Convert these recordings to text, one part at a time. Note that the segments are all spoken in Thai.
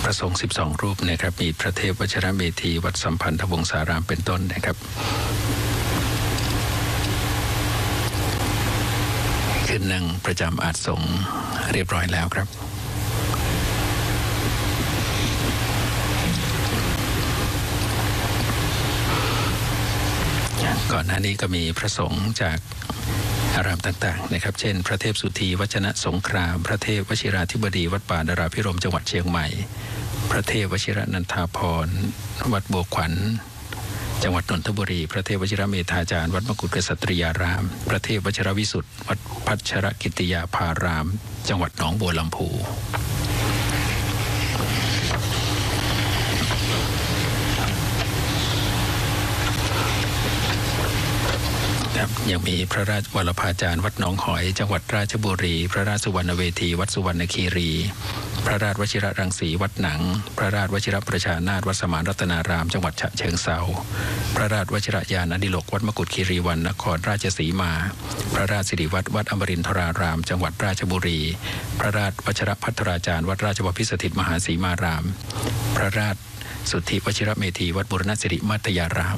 พระสงฆ์12 รูปนะครับมีพระเทพวชิรเมธีวัดสัมพันธวงศารามเป็นต้นนะครับขึ้นนั่งประจำอาสงฆ์เรียบร้อยแล้วครับก่อนหน้านี้ก็มีพระสงฆ์จากอารามต่างๆนะครับเช่นพระเทพสุธีวัชนะสงครามพระเทพวชิราธิบดีวัดป่าดาราภิรมย์จังหวัดเชียงใหม่พระเทพวชิรนันทาภรณ์วัดบัวขวัญจังหวัดนนทบุรีพระเทพวชิรเมธาจารย์วัดมกุฏกษัตริยารามพระเทพวชิรวิสุทธิ์วัดพัชรกิติยาภารามจังหวัดหนองบัวลำพูยังมีพระราชวรภาจารย์วัดหนองหอยจังหวัดราชบุรีพระราชสุวรรณเวทีวัดสุวรรณคีรีพระราชวชิรรังสีวัดหนังพระราชวชิรประชานาถวัดสมานรัตนารามจังหวัดฉะเชิงเทราพระราชวชิรยานอดิโลกวัดมกุฏคีรีวรรณนครราชสีมาพระราชสิริวัดวัดอมรินทรารามจังหวัดราชบุรีพระราชวชิรภัทราจารย์วัดราชบพิสถิตมหาสีมารามพระราชสุทธิวชิรเมธีวัดบุรณสิริมัตยาราม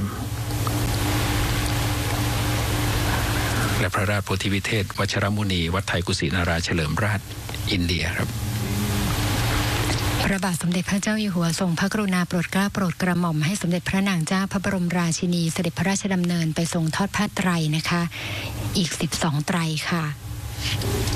และพระราชโพธิวิเทศวชิรมุนีวัดไทยกุศินาราเฉลิมราชอินเดียครับพระบาทสมเด็จพระเจ้าอยู่หัวทรงพระกรุณาโปรดเกล้าโปรดกระหม่อมให้สมเด็จพระนางเจ้าพระบรมราชินีเสด็จพระราชดำเนินไปทรงทอดผ้าไตรนะคะอีก12 ไตรค่ะ